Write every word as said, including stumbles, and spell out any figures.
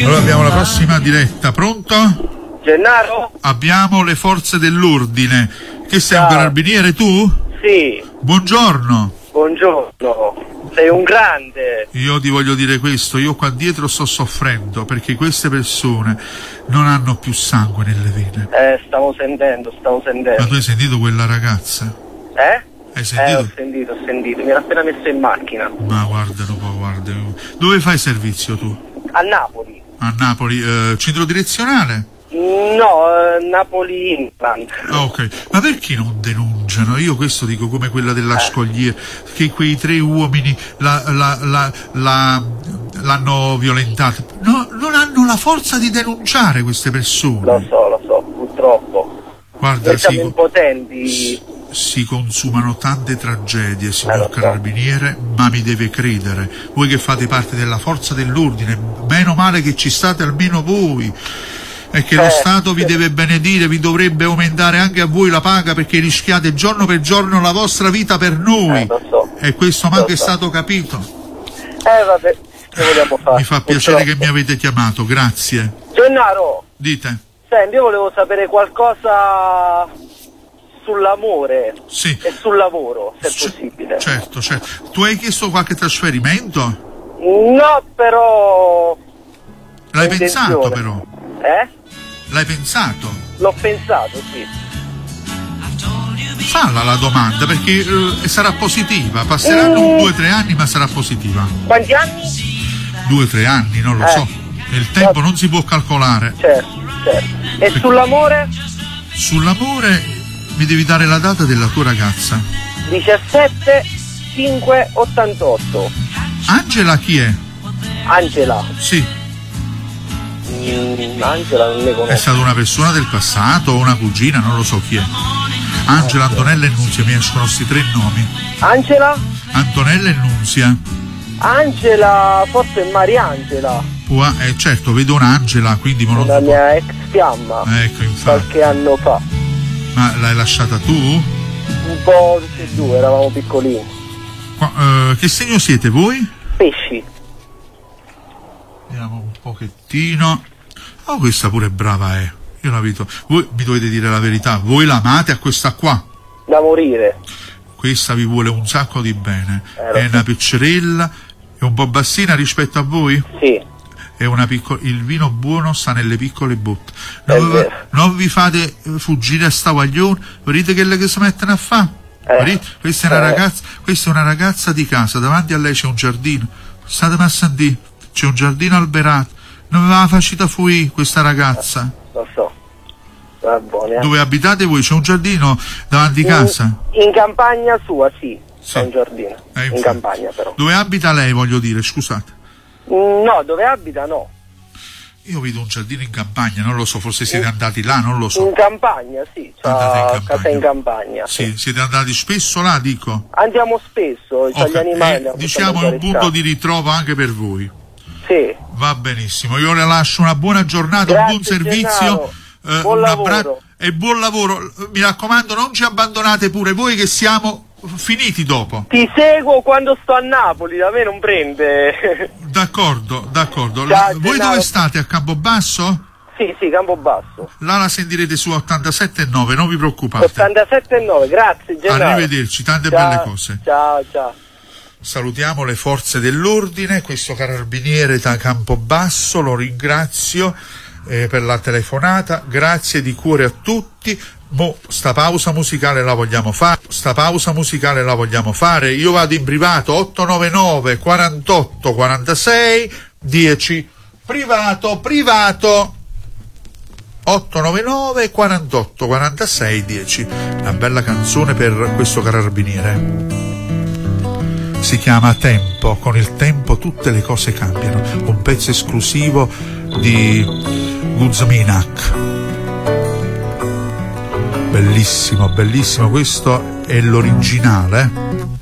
Allora abbiamo la prossima diretta, pronto? Gennaro? Abbiamo le forze dell'ordine. Che sei, Ciao. un carabiniere tu? Sì. Buongiorno. Buongiorno. Sei un grande. Io ti voglio dire questo, io qua dietro sto soffrendo perché queste persone non hanno più sangue nelle vene. Eh, stavo sentendo, stavo sentendo. Ma tu hai sentito quella ragazza? Eh? Hai sentito? Eh, ho sentito, ho sentito. Mi era appena messo in macchina. Ma guarda un po', guarda. Dove fai servizio tu? A Napoli. A Napoli, eh, centro direzionale? No, eh, Napoli Inland. Ah, ok. Ma perché non denunciano? Io questo dico come quella della Eh. Scogliera, che quei tre uomini la, la, la, la, l'hanno violentata. No, non hanno la forza di denunciare queste persone. Lo so, lo so, purtroppo. Guarda, Noi siamo si, impotenti. si consumano tante tragedie, Eh, signor lo so. carabiniere, ma mi deve credere. Voi che fate parte della forza dell'ordine, meno male che ci state almeno voi. E che lo Eh, Stato vi deve benedire, vi dovrebbe aumentare anche a voi la paga perché rischiate giorno per giorno la vostra vita per noi. Eh, lo so. E questo Lo manco è so. stato capito. Eh, vabbè, che vogliamo fare? Mi fa piacere Purtroppo. che mi avete chiamato, grazie. Gennaro, Dite. senti, io volevo sapere qualcosa sull'amore Sì. e sul lavoro, se è C- possibile. Certo, certo. Tu hai chiesto qualche trasferimento? No, però... L'hai intenzione. pensato però? Eh? L'hai pensato? L'ho pensato, sì. Falla la domanda perché eh, sarà positiva. Passeranno Mm. due o tre anni ma sarà positiva. Quanti anni? Due o tre anni, non lo Eh. so. Il tempo non si può calcolare. Certo, certo. E sull'amore? Sull'amore mi devi dare la data della tua ragazza. diciassette cinque ottantotto. Angela chi è? Angela. Sì. Mm, Angela non ne È conosco. stata una persona del passato o una cugina, non lo so chi è. Angela, Antonella e Nunzia, mi escono questi tre nomi. Angela? Antonella e Nunzia. Angela, forse è Mariangela, Può, eh, certo, vedo un'Angela, quindi me lo una mia ex fiamma, Ecco, infatti. qualche anno fa. Ma l'hai lasciata tu? Un po' tutti e due, eravamo piccolini. Qua- eh, che segno siete voi? Pesci. Vediamo un pochettino. Oh, questa pure è brava, eh. Io la vedo. Voi mi dovete dire la verità. Voi l'amate a questa qua? Da morire. Questa vi vuole un sacco di bene. Eh, lo È so. una piaccerella, è un po' bassina rispetto a voi? Sì. È una piccola. Il vino buono sta nelle piccole botte. È Non, vero. non vi fate eh, fuggire a sta guaglione. Vedete che le che si mettono a fare? Eh. Questa è una Eh. ragazza, questa è una ragazza di casa, davanti a lei c'è un giardino. State a sentire, c'è un giardino alberato. Non ve la facita fuori questa ragazza. Lo so. Va buono. Dove abitate voi? C'è un giardino davanti a casa? In, in campagna sua, sì. Sì. C'è un giardino. Eh, in infatti. campagna però. Dove abita lei, voglio dire, scusate. Mm, No, dove abita no. Io vedo un giardino in campagna, non lo so, forse siete andati là, non lo so. In campagna, sì. Andate in C'ha campagna. casa in campagna. Sì, siete andati spesso là, dico. Andiamo spesso, c'ha Ok, gli animali. eh, andiamo diciamo è a un mangiare punto sano. di ritrovo anche per voi. Sì. Va benissimo, io le lascio una buona giornata, un Grazie, buon servizio, Gennaro. eh, Buon un lavoro. abbra- e buon lavoro. Mi raccomando, non ci abbandonate pure voi che siamo finiti dopo. Ti seguo quando sto a Napoli, da me non prende. D'accordo, d'accordo. Ciao, voi Gennaro. dove state? A Campobasso? Sì, sì, Campobasso. Là la sentirete su ottantasette e nove, non vi preoccupate. ottantasette e nove, grazie Gennaro. Arrivederci, tante Ciao, belle cose. Ciao, ciao. Salutiamo le forze dell'ordine, questo carabiniere da Campobasso, lo ringrazio eh, per la telefonata, grazie di cuore a tutti. Mo sta pausa musicale la vogliamo fare, sta pausa musicale la vogliamo fare, io vado in privato otto nove nove quarantotto quarantasei dieci, privato, privato otto nove nove quarantotto quarantasei dieci, una bella canzone per questo carabiniere. Si chiama Tempo, con il tempo tutte le cose cambiano, un pezzo esclusivo di Guzminak. Bellissimo, bellissimo, questo è l'originale.